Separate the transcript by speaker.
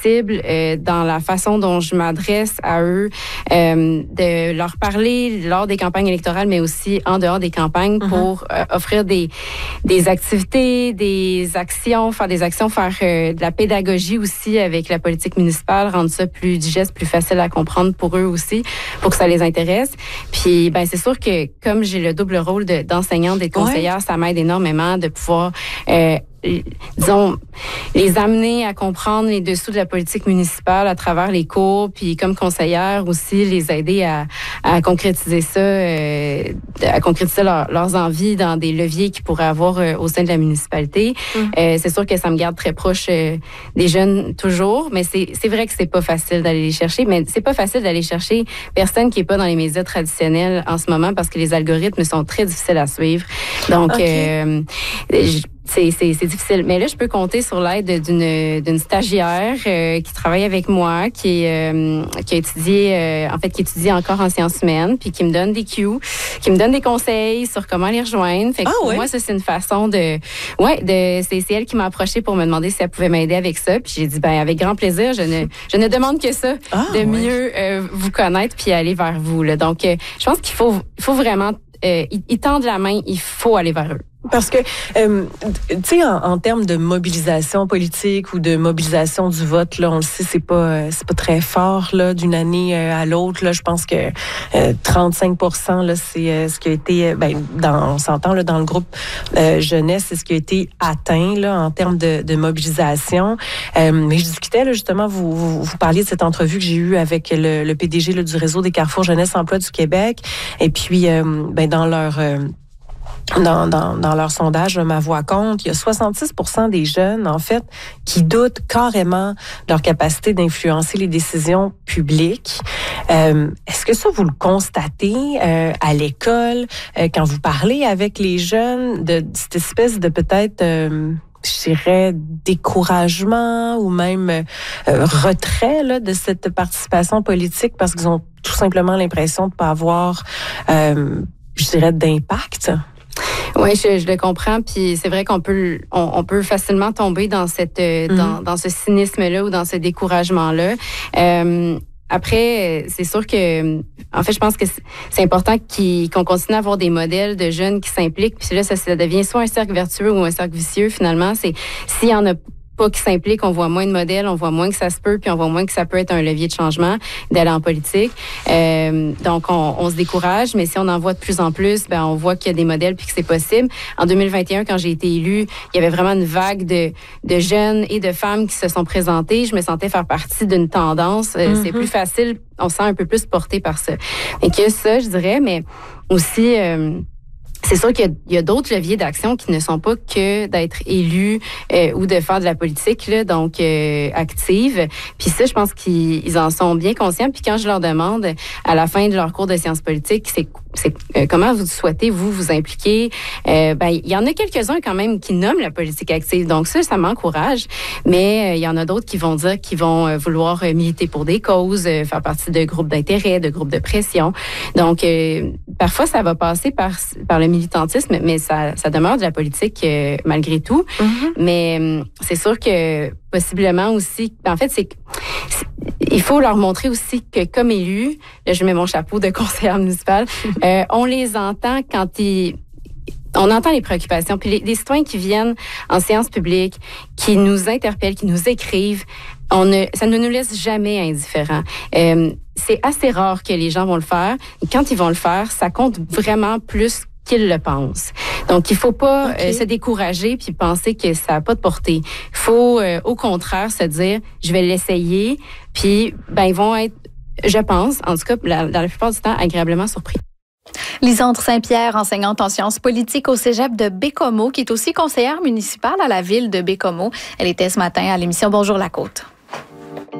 Speaker 1: accessible dans la façon dont je m'adresse à eux, de leur parler lors des campagnes électorales, mais aussi en dehors des campagnes pour offrir des activités, des actions, faire de la pédagogie aussi avec la politique municipale, rendre ça plus digeste, plus facile à comprendre pour eux aussi, pour que ça les intéresse. Puis, ben c'est sûr que comme j'ai le double rôle d'enseignante et de conseillère, ça m'aide énormément de pouvoir disons, les amener à comprendre les dessous de la politique municipale à travers les cours, puis comme conseillère aussi, les aider à concrétiser ça, leurs envies dans des leviers qu'ils pourraient avoir au sein de la municipalité. C'est sûr que ça me garde très proche des jeunes toujours, mais c'est vrai que c'est pas facile d'aller les chercher, mais c'est pas facile d'aller chercher personne qui est pas dans les médias traditionnels en ce moment parce que les algorithmes sont très difficiles à suivre. Donc, c'est difficile. Mais là, je peux compter sur l'aide d'une stagiaire qui travaille avec moi, qui étudie encore en sciences humaines, puis qui me donne des cues, qui me donne des conseils sur comment les rejoindre. Fait que pour moi, ça, c'est une façon c'est elle qui m'a approchée pour me demander si elle pouvait m'aider avec ça. Puis j'ai dit, ben avec grand plaisir, je ne demande que ça, mieux vous connaître puis aller vers vous. Là. Donc, je pense qu'il faut vraiment, ils tendent la main, il faut aller vers eux.
Speaker 2: Parce que, tu sais, en termes de mobilisation politique ou de mobilisation du vote, là, on le sait, c'est pas très fort là d'une année à l'autre. Là, je pense que 35%, là, c'est ce qui a été, on s'entend là dans le groupe jeunesse, c'est ce qui a été atteint là en termes de mobilisation. Mais je discutais là justement, vous parliez de cette entrevue que j'ai eue avec le PDG là, du réseau des Carrefours Jeunesse Emploi du Québec, et puis dans leur sondage, Ma Voix compte, il y a 66% des jeunes, en fait, qui doutent carrément de leur capacité d'influencer les décisions publiques. Est-ce que ça, vous le constatez à l'école, quand vous parlez avec les jeunes, de cette espèce de peut-être... je dirais, découragement ou même retrait là, de cette participation politique parce qu'ils ont tout simplement l'impression de ne pas avoir, je dirais, d'impact?
Speaker 1: Oui, je le comprends. Puis c'est vrai qu'on peut facilement tomber dans dans ce cynisme-là ou dans ce découragement-là. Après, c'est sûr que, en fait, je pense que c'est important qu'on continue à avoir des modèles de jeunes qui s'impliquent. Puis là, ça devient soit un cercle vertueux ou un cercle vicieux, finalement. S'il y en a pas qui s'impliquent, on voit moins de modèles, on voit moins que ça se peut, puis on voit moins que ça peut être un levier de changement d'aller en politique. Donc, on se décourage, mais si on en voit de plus en plus, on voit qu'il y a des modèles puis que c'est possible. En 2021, quand j'ai été élue, il y avait vraiment une vague de jeunes et de femmes qui se sont présentées. Je me sentais faire partie d'une tendance. C'est plus facile, on se sent un peu plus porté par ça. Et que ça, je dirais, mais aussi... c'est sûr qu'il y a d'autres leviers d'action qui ne sont pas que d'être élu ou de faire de la politique, là, donc active. Puis ça, je pense qu'ils en sont bien conscients. Puis quand je leur demande à la fin de leur cours de sciences politiques, c'est comment vous souhaitez vous impliquer, il y en a quelques-uns quand même qui nomment la politique active. Donc ça m'encourage. Mais il y en a d'autres qui vont dire qu'ils vont vouloir militer pour des causes, faire partie de groupes d'intérêt, de groupes de pression. Donc parfois ça va passer par le militantisme, mais ça demeure de la politique malgré tout. Mais c'est sûr que possiblement aussi, en fait, il faut leur montrer aussi que comme élus, là je mets mon chapeau de conseillère municipale, on les entend quand on entend les préoccupations. Puis les citoyens qui viennent en séance publique, qui nous interpellent, qui nous écrivent, ça ne nous laisse jamais indifférents. C'est assez rare que les gens vont le faire. Et quand ils vont le faire, ça compte vraiment plus qu'ils le pensent. Donc, il faut pas se décourager puis penser que ça n'a pas de portée. Il faut, au contraire, se dire, je vais l'essayer. Puis, ils vont être, je pense, en tout cas, dans la plupart du temps, agréablement surpris.
Speaker 3: Lisandre Saint-Pierre, enseignante en sciences politiques au cégep de Baie-Comeau, qui est aussi conseillère municipale à la ville de Baie-Comeau. Elle était ce matin à l'émission Bonjour la Côte.